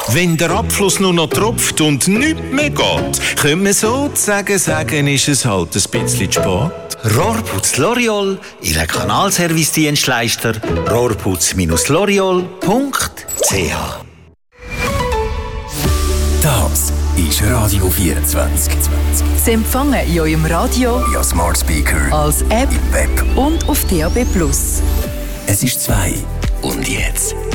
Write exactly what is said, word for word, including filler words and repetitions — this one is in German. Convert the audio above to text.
Wenn der Abfluss nur noch tropft und nichts mehr geht, könnte man sozusagen sagen, ist es halt ein bisschen zu spät. Rohrputz L'Oreal, Ihr Kanalservice-Dienstleister, rohrputz L'Oreal punkt c h. Das ist Radio vierundzwanzig. Sie empfangen in eurem Radio, via Smart Speaker, als App im Web und auf D A B plus. Es ist zwei. Und jetzt